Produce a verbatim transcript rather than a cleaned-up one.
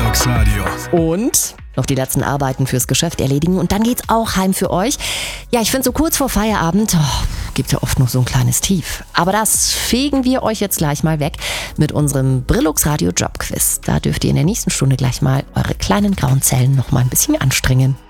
Brillux Radio. Und noch die letzten Arbeiten fürs Geschäft erledigen und dann geht's auch heim für euch. Ja, ich finde so kurz vor Feierabend oh, gibt ja oft nur so ein kleines Tief. Aber das fegen wir euch jetzt gleich mal weg mit unserem Brillux Radio Jobquiz. Da dürft ihr in der nächsten Stunde gleich mal eure kleinen grauen Zellen noch mal ein bisschen anstrengen.